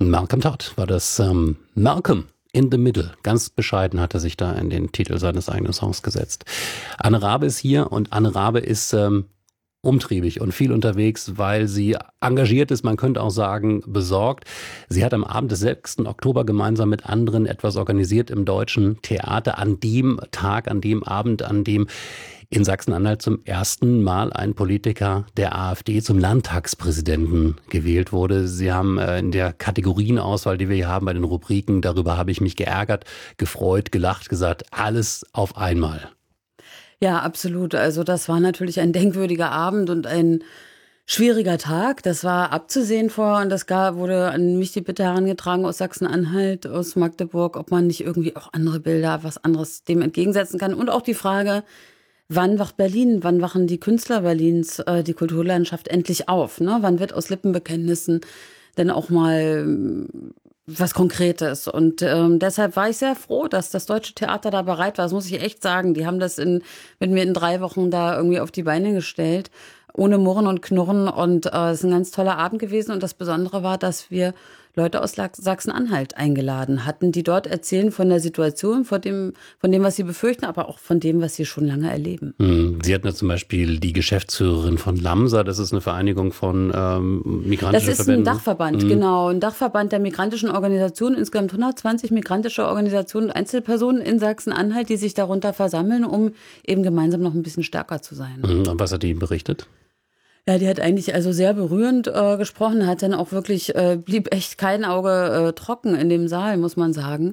Malcolm Todd war das. Malcolm in the Middle. Ganz bescheiden hat er sich da in den Titel seines eigenen Songs gesetzt. Anne Rabe ist hier und Anne Rabe ist umtriebig und viel unterwegs, weil sie engagiert ist, man könnte auch sagen besorgt. Sie hat am Abend des 6. Oktober gemeinsam mit anderen etwas organisiert im Deutschen Theater an dem Tag, an dem Abend, an dem in Sachsen-Anhalt zum ersten Mal ein Politiker der AfD zum Landtagspräsidenten gewählt wurde. Sie haben in der Kategorienauswahl, die wir hier haben bei den Rubriken, darüber habe ich mich geärgert, gefreut, gelacht, gesagt, alles auf einmal. Ja, absolut. Also das war natürlich ein denkwürdiger Abend und ein schwieriger Tag. Das war abzusehen vor und wurde an mich die Bitte herangetragen aus Sachsen-Anhalt, aus Magdeburg, ob man nicht irgendwie auch andere Bilder, was anderes dem entgegensetzen kann. Und auch die Frage, wann wacht Berlin, wann wachen die Künstler Berlins, die Kulturlandschaft endlich auf? Ne? Wann wird aus Lippenbekenntnissen denn auch mal was Konkretes? Und deshalb war ich sehr froh, dass das Deutsche Theater da bereit war. Das muss ich echt sagen. Die haben das mit mir in 3 Wochen da irgendwie auf die Beine gestellt, ohne Murren und Knurren. Und es ist ein ganz toller Abend gewesen. Und das Besondere war, dass wir Leute aus Sachsen-Anhalt eingeladen hatten, die dort erzählen von der Situation, von dem, was sie befürchten, aber auch von dem, was sie schon lange erleben. Sie hatten ja zum Beispiel die Geschäftsführerin von LAMSA, das ist eine Vereinigung von migrantischen Verbänden. Das ist ein Dachverband, genau, ein Dachverband der migrantischen Organisationen, insgesamt 120 migrantische Organisationen und Einzelpersonen in Sachsen-Anhalt, die sich darunter versammeln, um eben gemeinsam noch ein bisschen stärker zu sein. Und was hat die berichtet? Ja, die hat eigentlich also sehr berührend gesprochen, hat dann auch wirklich, blieb echt kein Auge trocken in dem Saal, muss man sagen,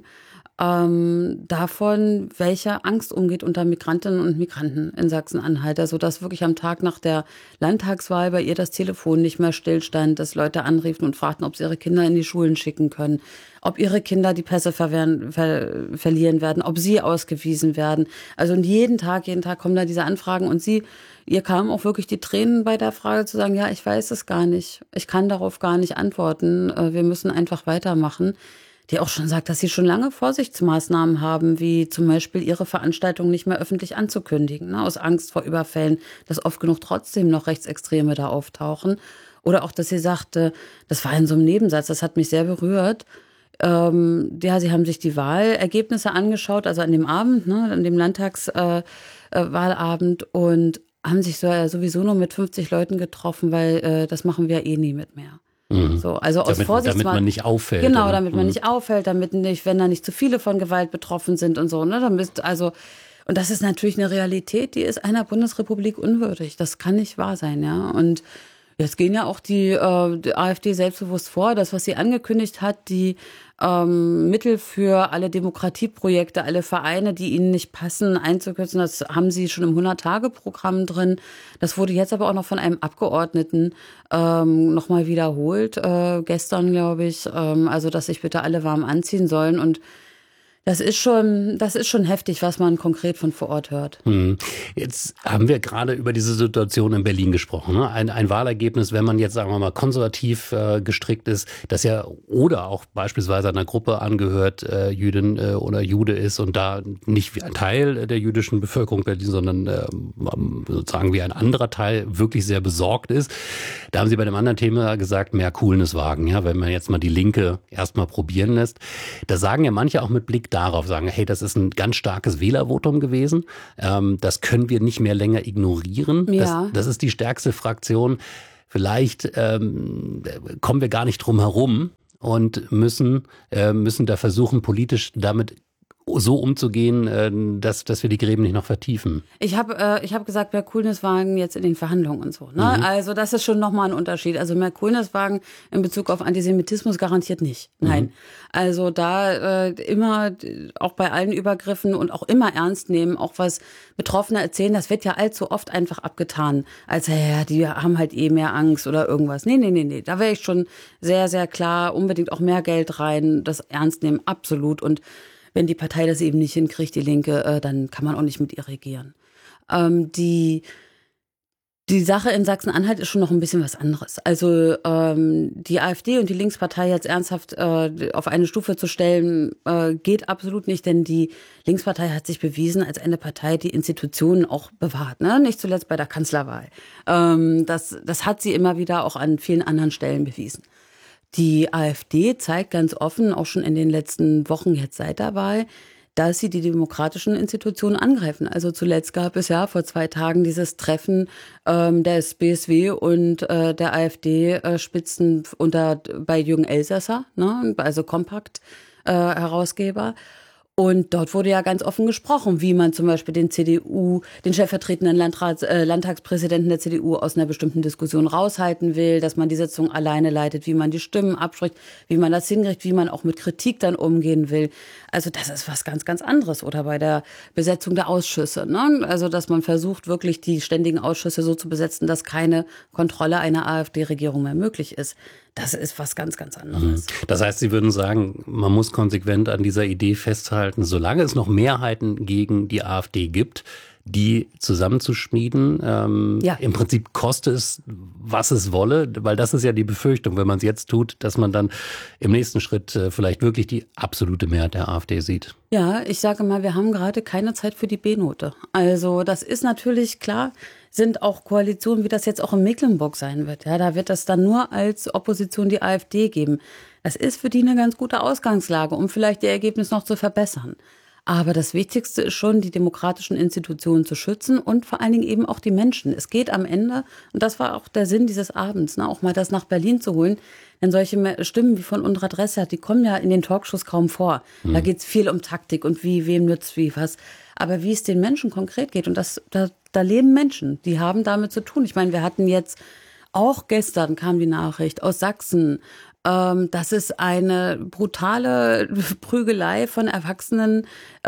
davon, welche Angst umgeht unter Migrantinnen und Migranten in Sachsen-Anhalt. Also dass wirklich am Tag nach der Landtagswahl bei ihr das Telefon nicht mehr stillstand, dass Leute anriefen und fragten, ob sie ihre Kinder in die Schulen schicken können, ob ihre Kinder die Pässe verlieren werden, ob sie ausgewiesen werden. Also und jeden Tag kommen da diese Anfragen und ihr kamen auch wirklich die Tränen bei der Frage zu sagen, ja, ich weiß es gar nicht. Ich kann darauf gar nicht antworten. Wir müssen einfach weitermachen. Die auch schon sagt, dass sie schon lange Vorsichtsmaßnahmen haben, wie zum Beispiel ihre Veranstaltung nicht mehr öffentlich anzukündigen, ne, aus Angst vor Überfällen, dass oft genug trotzdem noch Rechtsextreme da auftauchen. Oder auch, dass sie sagte, das war in so einem Nebensatz, das hat mich sehr berührt. Sie haben sich die Wahlergebnisse angeschaut, also an dem Abend, ne, an dem Landtagswahlabend und haben sich sowieso nur mit 50 Leuten getroffen, weil das machen wir eh nie mit mehr. So, also aus Vorsichtsmaßnahmen. Damit man nicht auffällt. Genau, damit man nicht auffällt, damit nicht, wenn da nicht zu viele von Gewalt betroffen sind und so, ne, und das ist natürlich eine Realität, die ist einer Bundesrepublik unwürdig. Das kann nicht wahr sein, ja. Und jetzt gehen ja auch die AfD selbstbewusst vor. Das, was sie angekündigt hat, die Mittel für alle Demokratieprojekte, alle Vereine, die ihnen nicht passen, einzukürzen, das haben sie schon im 100-Tage-Programm drin. Das wurde jetzt aber auch noch von einem Abgeordneten nochmal wiederholt, gestern, glaube ich. Also, dass sich bitte alle warm anziehen sollen. Und das ist schon heftig, was man konkret von vor Ort hört. Jetzt haben wir gerade über diese Situation in Berlin gesprochen. Ne? Ein Wahlergebnis, wenn man jetzt, sagen wir mal, konservativ gestrickt ist, das ja oder auch beispielsweise einer Gruppe angehört, Jüdin oder Jude ist und da nicht wie ein Teil der jüdischen Bevölkerung Berlin, sondern sozusagen wie ein anderer Teil wirklich sehr besorgt ist. Da haben Sie bei dem anderen Thema gesagt, mehr Coolness wagen. Ja, wenn man jetzt mal die Linke erstmal probieren lässt. Da sagen ja manche auch mit Blick darauf, sagen, hey, das ist ein ganz starkes Wählervotum gewesen. Das können wir nicht mehr länger ignorieren. Ja. Das ist die stärkste Fraktion. Vielleicht kommen wir gar nicht drum herum und müssen da versuchen, politisch damit so umzugehen, dass wir die Gräben nicht noch vertiefen. Ich hab gesagt, mehr Coolness-Wagen jetzt in den Verhandlungen und so. Ne? Also das ist schon nochmal ein Unterschied. Also mehr Coolness-Wagen in Bezug auf Antisemitismus garantiert nicht. Nein. Also da immer, auch bei allen Übergriffen und auch immer ernst nehmen, auch was Betroffene erzählen, das wird ja allzu oft einfach abgetan. Als, ja, die haben halt eh mehr Angst oder irgendwas. Nee. Da wäre ich schon sehr, sehr klar, unbedingt auch mehr Geld rein, das ernst nehmen, absolut. Und wenn die Partei das eben nicht hinkriegt, die Linke, dann kann man auch nicht mit ihr regieren. Die Sache in Sachsen-Anhalt ist schon noch ein bisschen was anderes. Also die AfD und die Linkspartei jetzt ernsthaft auf eine Stufe zu stellen, geht absolut nicht, denn die Linkspartei hat sich bewiesen als eine Partei, die Institutionen auch bewahrt, ne? Nicht zuletzt bei der Kanzlerwahl. Das hat sie immer wieder auch an vielen anderen Stellen bewiesen. Die AfD zeigt ganz offen, auch schon in den letzten Wochen jetzt seit der Wahl, dass sie die demokratischen Institutionen angreifen. Also zuletzt gab es ja vor 2 Tagen dieses Treffen des BSW und der AfD-Spitzen bei Jürgen Elsässer, ne? Also Kompakt-Herausgeber. Und dort wurde ja ganz offen gesprochen, wie man zum Beispiel den stellvertretenden Landtagspräsidenten der CDU aus einer bestimmten Diskussion raushalten will, dass man die Sitzung alleine leitet, wie man die Stimmen abspricht, wie man das hinkriegt, wie man auch mit Kritik dann umgehen will. Also das ist was ganz, ganz anderes. Oder bei der Besetzung der Ausschüsse, ne? Also dass man versucht, wirklich die ständigen Ausschüsse so zu besetzen, dass keine Kontrolle einer AfD-Regierung mehr möglich ist. Das ist was ganz, ganz anderes. Das heißt, Sie würden sagen, man muss konsequent an dieser Idee festhalten, solange es noch Mehrheiten gegen die AfD gibt, die zusammenzuschmieden. Im Prinzip koste es, was es wolle, weil das ist ja die Befürchtung, wenn man es jetzt tut, dass man dann im nächsten Schritt vielleicht wirklich die absolute Mehrheit der AfD sieht. Ja, ich sage mal, wir haben gerade keine Zeit für die B-Note. Also das ist natürlich klar, sind auch Koalitionen, wie das jetzt auch in Mecklenburg sein wird. Ja, da wird es dann nur als Opposition die AfD geben. Das ist für die eine ganz gute Ausgangslage, um vielleicht ihr Ergebnis noch zu verbessern. Aber das Wichtigste ist schon, die demokratischen Institutionen zu schützen und vor allen Dingen eben auch die Menschen. Es geht am Ende, und das war auch der Sinn dieses Abends, ne, auch mal das nach Berlin zu holen. Denn solche Stimmen wie von unserer Adresse, die kommen ja in den Talkshows kaum vor. Da geht's viel um Taktik und wem nützt wie was. Aber wie es den Menschen konkret geht, und da leben Menschen, die haben damit zu tun. Ich meine, wir hatten jetzt auch gestern kam die Nachricht aus Sachsen, dass es eine brutale Prügelei von erwachsenen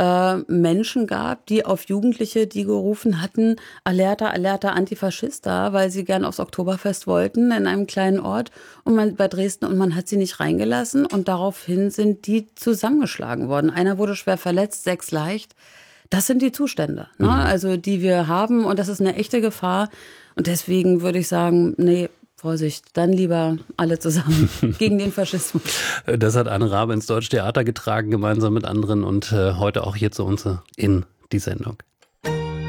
Menschen gab, die auf Jugendliche, die gerufen hatten, Alerta, Alerta, Antifaschista, weil sie gern aufs Oktoberfest wollten in einem kleinen Ort bei Dresden, und man hat sie nicht reingelassen, und daraufhin sind die zusammengeschlagen worden. Einer wurde schwer verletzt, 6 leicht. Das sind die Zustände, ne? Also die wir haben, und das ist eine echte Gefahr. Und deswegen würde ich sagen, nee, Vorsicht, dann lieber alle zusammen gegen den Faschismus. Das hat Anne Rabe ins Deutsche Theater getragen, gemeinsam mit anderen, und heute auch hier zu uns in die Sendung.